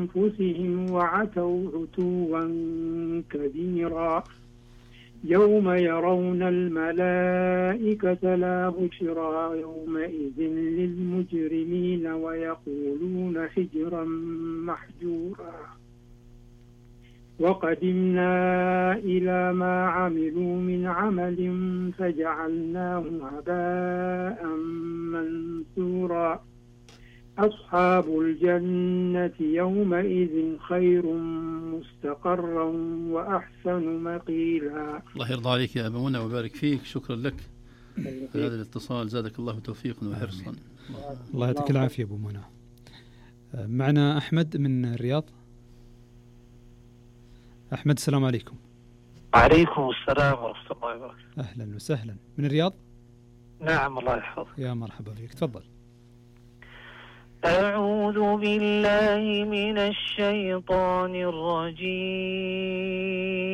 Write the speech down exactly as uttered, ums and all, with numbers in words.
أنفسهم وعتوا عتوا كبيرا يوم يرون الملائكة لا بشرى يومئذ للمجرمين ويقولون حجرا محجورا وقدمنا إلى ما عملوا من عمل فجعلناه هباء منثورا أصحاب الجنة يومئذ خير مستقرا وأحسن مقيلا. الله يرضى عليك يا أبا منى وبارك فيك. شكرا لك على هذا الاتصال، زادك الله توفيقا وحرصا. الله يعطيك العافية أبو منى. معنا أحمد من الرياض. أحمد السلام عليكم. وعليكم السلام ورحمة الله وبركاته. أهلا وسهلا. من الرياض؟ نعم الله يحفظك. يا مرحبا بك، تفضل. أعوذ بالله من الشيطان الرجيم.